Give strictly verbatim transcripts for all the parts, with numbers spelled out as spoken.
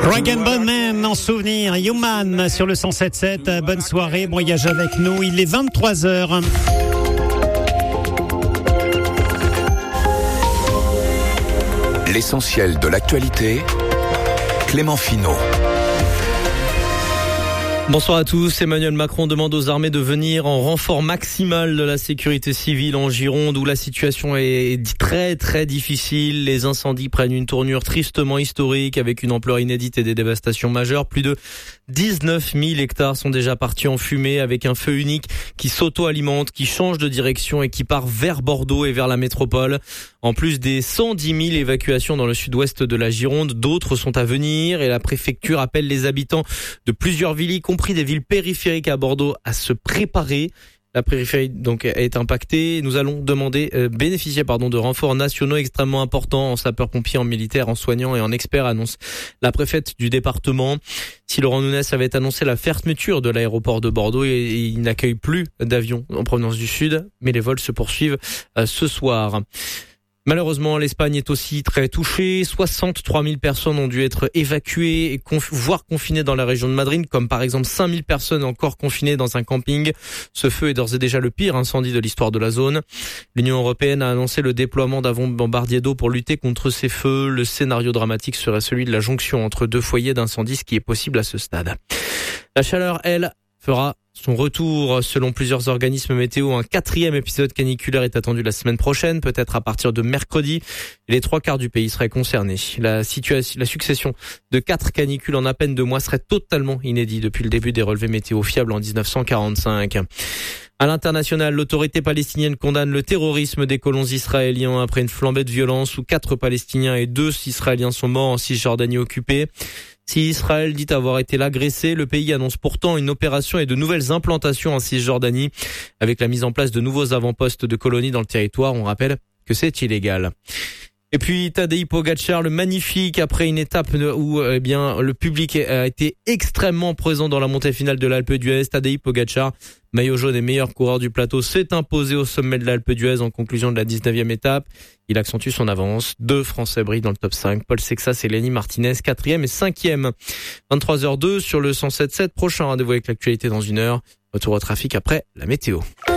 Rag and Bone Man en souvenir, Human sur le cent sept sept. Bonne soirée, bon voyage avec nous. Il est vingt-trois heures. L'essentiel de l'actualité, Clément Finot. Bonsoir à tous. Emmanuel Macron demande aux armées de venir en renfort maximal de la sécurité civile en Gironde où la situation est très très difficile. Les incendies prennent une tournure tristement historique avec une ampleur inédite et des dévastations majeures. Plus de dix-neuf mille hectares sont déjà partis en fumée avec un feu unique qui s'auto-alimente, qui change de direction et qui part vers Bordeaux et vers la métropole. En plus des cent dix mille évacuations dans le sud-ouest de la Gironde, d'autres sont à venir et la préfecture appelle les habitants de plusieurs villes, y compris des villes périphériques à Bordeaux, à se préparer. La périphérie donc est impactée. Nous allons demander euh, bénéficier pardon de renforts nationaux extrêmement importants en sapeurs-pompiers, en militaires, en soignants et en experts, annonce la préfète du département. Si Laurent Nunez avait annoncé la fermeture de l'aéroport de Bordeaux et, et il n'accueille plus d'avions en provenance du sud, mais les vols se poursuivent euh, ce soir. Malheureusement, l'Espagne est aussi très touchée. soixante-trois mille personnes ont dû être évacuées et conf- voire confinées dans la région de Madrid, comme par exemple cinq mille personnes encore confinées dans un camping. Ce feu est d'ores et déjà le pire incendie de l'histoire de la zone. L'Union européenne a annoncé le déploiement d'un bombardier d'eau pour lutter contre ces feux. Le scénario dramatique serait celui de la jonction entre deux foyers d'incendie, ce qui est possible à ce stade. La chaleur, elle, fera son retour. Selon plusieurs organismes météo, un quatrième épisode caniculaire est attendu la semaine prochaine, peut-être à partir de mercredi. Les trois quarts du pays seraient concernés. La situation, la succession de quatre canicules en à peine deux mois serait totalement inédit depuis le début des relevés météo fiables en dix-neuf cent quarante-cinq. À l'international, l'autorité palestinienne condamne le terrorisme des colons israéliens après une flambée de violence où quatre Palestiniens et deux Israéliens sont morts en Cisjordanie occupée. Si Israël dit avoir été l'agressé, le pays annonce pourtant une opération et de nouvelles implantations en Cisjordanie avec la mise en place de nouveaux avant-postes de colonies dans le territoire. On rappelle que c'est illégal. Et puis Tadej Pogačar, le magnifique, après une étape où eh bien le public a été extrêmement présent dans la montée finale de l'Alpe d'Huez. Tadej Pogačar, maillot jaune et meilleur coureur du plateau, s'est imposé au sommet de l'Alpe d'Huez en conclusion de la dix-neuvième étape. Il accentue son avance. Deux Français brillent dans le top cinq. Paul Sexas et Lenny Martinez, quatrième et cinquième. vingt-trois heures deux sur le cent sept sept. Prochain rendez-vous avec l'actualité dans une heure. Retour au trafic après la météo.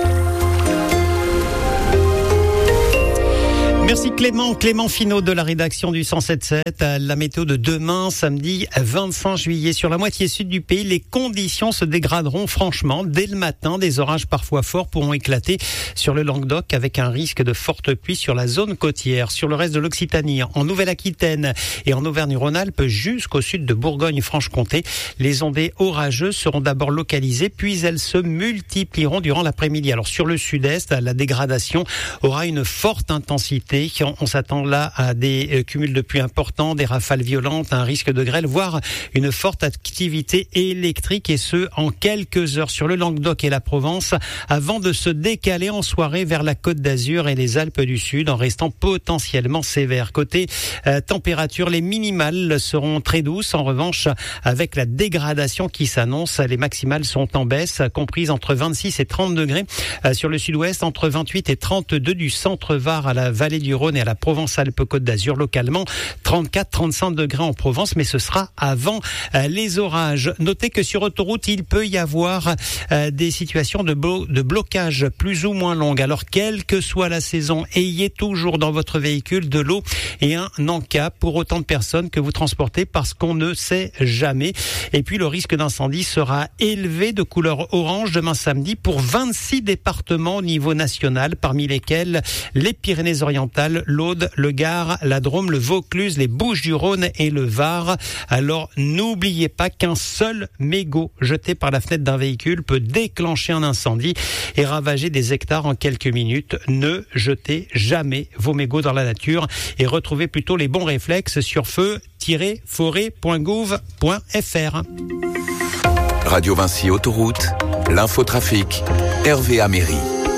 Merci Clément, Clément Finot de la rédaction du cent sept sept. La météo de demain, samedi vingt-cinq juillet. Sur la moitié sud du pays, les conditions se dégraderont franchement. Dès le matin, des orages parfois forts pourront éclater sur le Languedoc avec un risque de fortes pluies sur la zone côtière. Sur le reste de l'Occitanie, en Nouvelle-Aquitaine et en Auvergne-Rhône-Alpes jusqu'au sud de Bourgogne-Franche-Comté, les ondées orageuses seront d'abord localisées, puis elles se multiplieront durant l'après-midi. Alors sur le sud-est, la dégradation aura une forte intensité. On s'attend là à des cumuls de pluie importants, des rafales violentes, un risque de grêle, voire une forte activité électrique, et ce, en quelques heures sur le Languedoc et la Provence, avant de se décaler en soirée vers la Côte d'Azur et les Alpes du Sud, en restant potentiellement sévère. Côté euh, température, les minimales seront très douces. En revanche, avec la dégradation qui s'annonce, les maximales sont en baisse, comprises entre vingt-six et trente degrés euh, sur le sud-ouest, entre vingt-huit et trente-deux du centre Var à la vallée du Rhône et à la Provence-Alpes-Côte d'Azur, localement trente-quatre à trente-cinq degrés en Provence, mais ce sera avant euh, les orages. Notez que sur autoroute, il peut y avoir euh, des situations de, blo- de blocage plus ou moins longues. Alors, quelle que soit la saison, ayez toujours dans votre véhicule de l'eau et un en-cas pour autant de personnes que vous transportez, parce qu'on ne sait jamais. Et puis, le risque d'incendie sera élevé, de couleur orange demain samedi pour vingt-six départements au niveau national, parmi lesquels les Pyrénées-Orientales, l'Aude, le Gard, la Drôme, le Vaucluse, les Bouches-du-Rhône et le Var. Alors, n'oubliez pas qu'un seul mégot jeté par la fenêtre d'un véhicule peut déclencher un incendie et ravager des hectares en quelques minutes. Ne jetez jamais vos mégots dans la nature et retrouvez plutôt les bons réflexes sur feu tiret forêt point gouv point f r. Radio Vinci Autoroute, l'infotrafic, Hervé Améry.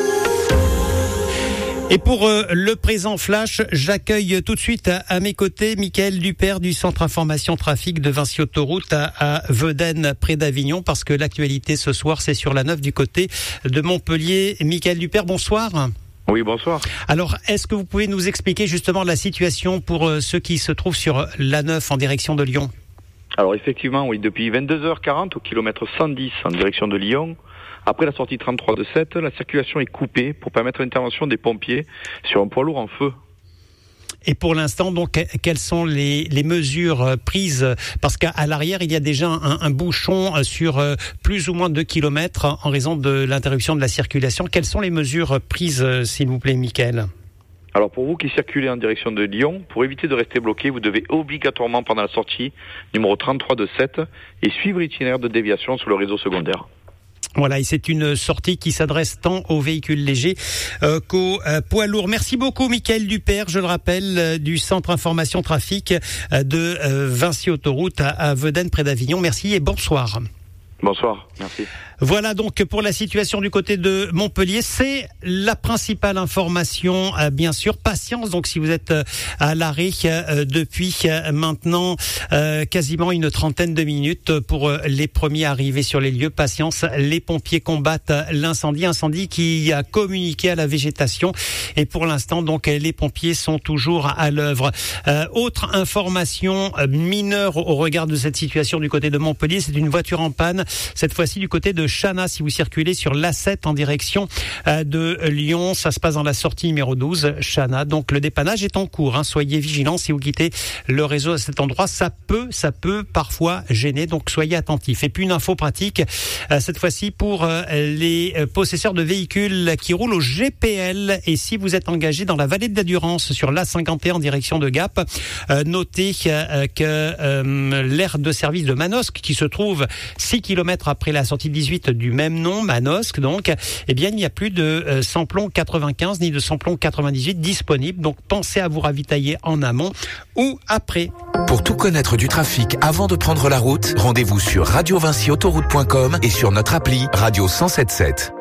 Et pour euh, le présent flash, j'accueille tout de suite à, à mes côtés Mickaël Dupert du Centre Information Trafic de Vinci Autoroute à, à Vedène, près d'Avignon, parce que l'actualité ce soir, c'est sur la neuf du côté de Montpellier. Mickaël Dupert, bonsoir. Oui, bonsoir. Alors, est-ce que vous pouvez nous expliquer justement la situation pour euh, ceux qui se trouvent sur l'A neuf en direction de Lyon ? Alors effectivement, oui, depuis vingt-deux heures quarante au kilomètre cent dix en direction de Lyon, après la sortie trente-trois de sept, la circulation est coupée pour permettre l'intervention des pompiers sur un poids lourd en feu. Et pour l'instant, donc, quelles sont les, les mesures prises? Parce qu'à l'arrière, il y a déjà un, un bouchon sur plus ou moins deux kilomètres en raison de l'interruption de la circulation. Quelles sont les mesures prises, s'il vous plaît, Mickaël? Alors pour vous qui circulez en direction de Lyon, pour éviter de rester bloqué, vous devez obligatoirement pendant la sortie numéro trente-trois de sept et suivre l'itinéraire de déviation sur le réseau secondaire. Voilà, et c'est une sortie qui s'adresse tant aux véhicules légers euh, qu'aux euh, poids lourds. Merci beaucoup, Mickaël Dupère, je le rappelle, euh, du Centre Information Trafic euh, de euh, Vinci Autoroute à, à Vedène, près d'Avignon. Merci et bonsoir. Bonsoir, merci. Voilà donc pour la situation du côté de Montpellier, c'est la principale information, euh, bien sûr. Patience, donc si vous êtes euh, à l'arrêt euh, depuis euh, maintenant euh, quasiment une trentaine de minutes pour euh, les premiers arrivés sur les lieux. Patience, les pompiers combattent l'incendie, incendie qui a communiqué à la végétation et pour l'instant donc les pompiers sont toujours à l'œuvre. Euh, autre information euh, mineure au regard de cette situation du côté de Montpellier, c'est une voiture en panne, cette fois-ci du côté de Chana, si vous circulez sur l'A sept en direction euh, de Lyon. Ça se passe dans la sortie numéro douze, Chana. Donc le dépannage est en cours. Hein. Soyez vigilants si vous quittez le réseau à cet endroit. Ça peut, ça peut parfois gêner. Donc soyez attentifs. Et puis une info pratique, euh, cette fois-ci pour euh, les possesseurs de véhicules qui roulent au G P L. Et si vous êtes engagé dans la vallée de la Durance sur l'A cinquante et un en direction de Gap, euh, notez euh, que euh, l'aire de service de Manosque, qui se trouve six kilomètres après la sortie dix-huit du même nom, Manosque, donc, eh bien, il n'y a plus de euh, samplon quatre-vingt-quinze ni de samplon quatre-vingt-dix-huit disponible. Donc, pensez à vous ravitailler en amont ou après. Pour tout connaître du trafic avant de prendre la route, rendez-vous sur radio vinci autoroute point com et sur notre appli Radio cent soixante-dix-sept.